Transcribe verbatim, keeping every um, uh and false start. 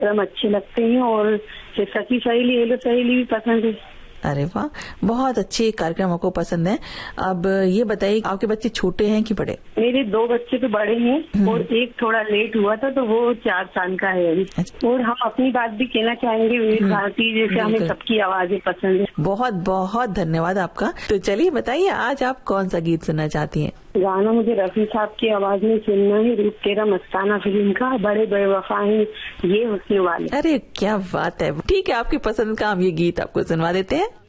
एकदम अच्छे लगते हैं और सखी सहेली हेलो सहेली भी पसंद है। अरे वाह, बहुत अच्छे कार्यक्रम आपको पसंद है। अब ये बताइए, आपके बच्चे छोटे हैं कि बड़े? मेरे दो बच्चे तो बड़े हैं और एक थोड़ा लेट हुआ था तो वो चार साल का है अभी। और हम अपनी बात भी कहना चाहेंगे, विविध भारती जैसे हमें सबकी आवाजें पसंद है। बहुत बहुत धन्यवाद आपका। तो चलिए बताइए, आज आप कौन सा गीत सुनना चाहती हैं? गाना मुझे रफी साहब की आवाज में सुनना है, रूप तेरा मस्ताना फिल्म का, बड़े बेवफा हैं ये हुस्न वाले। अरे क्या बात है, ठीक है, आपकी पसंद का हम ये गीत आपको सुनवा देते हैं।